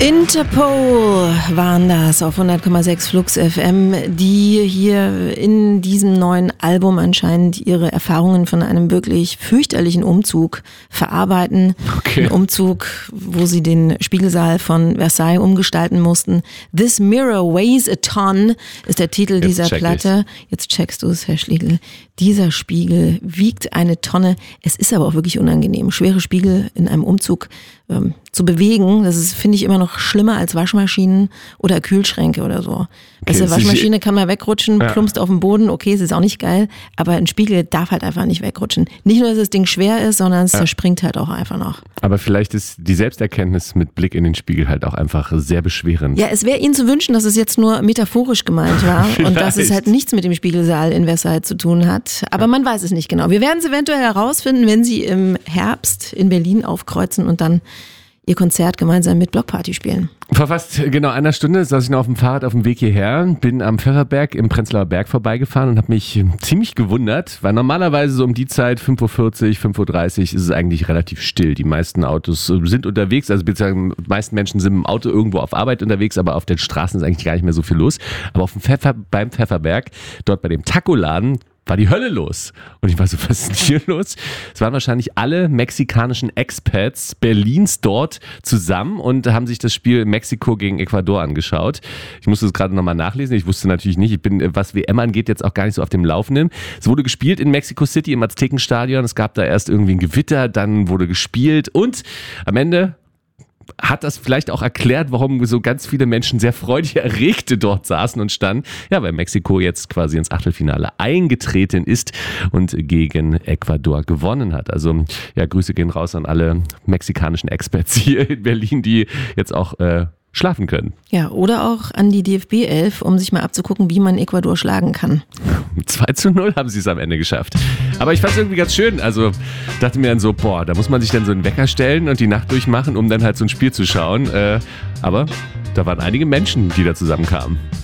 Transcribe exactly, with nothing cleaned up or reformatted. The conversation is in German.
Interpol waren das auf hundert Komma sechs Flux F M, die hier in diesem neuen Album anscheinend ihre Erfahrungen von einem wirklich fürchterlichen Umzug verarbeiten. Okay. Ein Umzug, wo sie den Spiegelsaal von Versailles umgestalten mussten. This Mirror Weighs a Ton ist der Titel Jetzt dieser Platte. Ich's. Jetzt checkst du es, Herr Schlegel. Dieser Spiegel wiegt eine Tonne. Es ist aber auch wirklich unangenehm. Schwere Spiegel in einem Umzug ähm, zu bewegen, das ist, finde ich, immer noch schlimmer als Waschmaschinen oder Kühlschränke oder so. Okay, also Waschmaschine kann mal wegrutschen, ja. plumpst auf den Boden, okay, es ist auch nicht geil, aber ein Spiegel darf halt einfach nicht wegrutschen. Nicht nur, dass das Ding schwer ist, sondern es ja. zerspringt halt auch einfach noch. Aber vielleicht ist die Selbsterkenntnis mit Blick in den Spiegel halt auch einfach sehr beschwerend. Ja, es wäre Ihnen zu wünschen, dass es jetzt nur metaphorisch gemeint war und dass es halt nichts mit dem Spiegelsaal in Versailles zu tun hat. Aber ja. man weiß es nicht genau. Wir werden es eventuell herausfinden, wenn Sie im Herbst in Berlin aufkreuzen und dann ihr Konzert gemeinsam mit Blockparty spielen. Vor fast genau einer Stunde saß ich noch auf dem Fahrrad auf dem Weg hierher, bin am Pfefferberg im Prenzlauer Berg vorbeigefahren und habe mich ziemlich gewundert, weil normalerweise so um die Zeit, fünf Uhr vierzig, fünf Uhr dreißig, ist es eigentlich relativ still. Die meisten Autos sind unterwegs, also beziehungsweise die meisten Menschen sind im Auto irgendwo auf Arbeit unterwegs, aber auf den Straßen ist eigentlich gar nicht mehr so viel los. Aber auf dem Pfeffer, beim Pfefferberg, dort bei dem Taco-Laden, war die Hölle los. Und ich war so, was ist denn hier los? Es waren wahrscheinlich alle mexikanischen Expats Berlins dort zusammen und haben sich das Spiel Mexiko gegen Ecuador angeschaut. Ich musste es gerade nochmal nachlesen. Ich wusste natürlich nicht, ich bin, was W M angeht, jetzt auch gar nicht so auf dem Laufenden. Es wurde gespielt in Mexico City im Aztekenstadion. Es gab da erst irgendwie ein Gewitter, dann wurde gespielt und am Ende hat das vielleicht auch erklärt, warum so ganz viele Menschen sehr freudig Erregte dort saßen und standen. Ja, weil Mexiko jetzt quasi ins Achtelfinale eingetreten ist und gegen Ecuador gewonnen hat. Also ja, Grüße gehen raus an alle mexikanischen Experts hier in Berlin, die jetzt auch äh, schlafen können. Ja, oder auch an die D F B elf, um sich mal abzugucken, wie man Ecuador schlagen kann. zwei zu null haben sie es am Ende geschafft. Aber ich fand es irgendwie ganz schön. Also dachte mir dann so, boah, da muss man sich dann so einen Wecker stellen und die Nacht durchmachen, um dann halt so ein Spiel zu schauen. Äh, aber da waren einige Menschen, die da zusammenkamen.